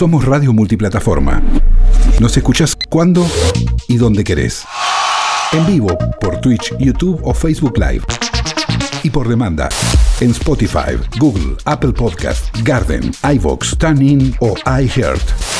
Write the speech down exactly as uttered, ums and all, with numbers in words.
Somos radio multiplataforma. Nos escuchás cuando y donde querés. En vivo por Twitch, YouTube o Facebook Live. Y por demanda en Spotify, Google, Apple Podcast, Garden, iVoox, TuneIn o iHeart.